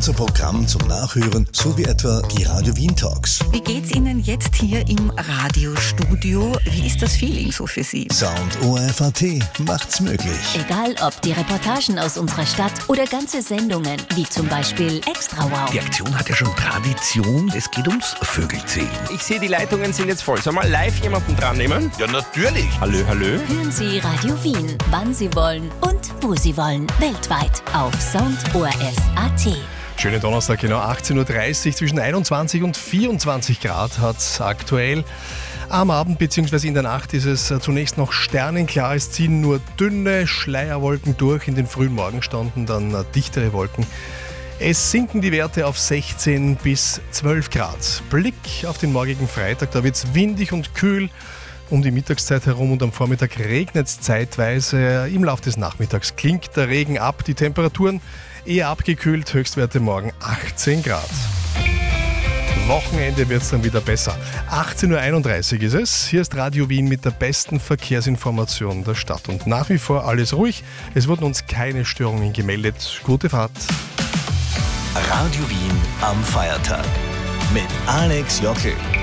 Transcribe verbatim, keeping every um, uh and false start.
unser Programm zum Nachhören sowie etwa die Radio Wien Talks. Wie geht's Ihnen jetzt hier im Radiostudio? Wie ist das Feeling so für Sie? Sound O R F A T macht's möglich. Egal ob die Reportagen aus unserer Stadt oder ganze Sendungen, wie zum Beispiel Extra Wow. Die Aktion hat ja schon Tradition. Es geht ums Vögelzählen. Ich sehe, die Leitungen sind jetzt voll. Soll mal live jemanden dran nehmen? Ja, natürlich. Hallo, hallo. Hören Sie Radio Wien, wann Sie wollen und wo Sie wollen. Weltweit auf Sound O R F A T. Schönen Donnerstag, genau achtzehn Uhr dreißig, zwischen einundzwanzig und vierundzwanzig Grad hat es aktuell. Am Abend bzw. in der Nacht ist es zunächst noch sternenklar. Es ziehen nur dünne Schleierwolken durch. In den frühen Morgenstunden dann dichtere Wolken. Es sinken die Werte auf sechzehn bis zwölf Grad. Blick auf den morgigen Freitag, da wird es windig und kühl. Um die Mittagszeit herum und am Vormittag regnet es zeitweise. Im Laufe des Nachmittags klingt der Regen ab. Die Temperaturen eher abgekühlt, Höchstwerte morgen achtzehn Grad. Wochenende wird es dann wieder besser. achtzehn Uhr einunddreißig ist es. Hier ist Radio Wien mit der besten Verkehrsinformation der Stadt. Und nach wie vor alles ruhig. Es wurden uns keine Störungen gemeldet. Gute Fahrt. Radio Wien am Feiertag mit Alex Jockel.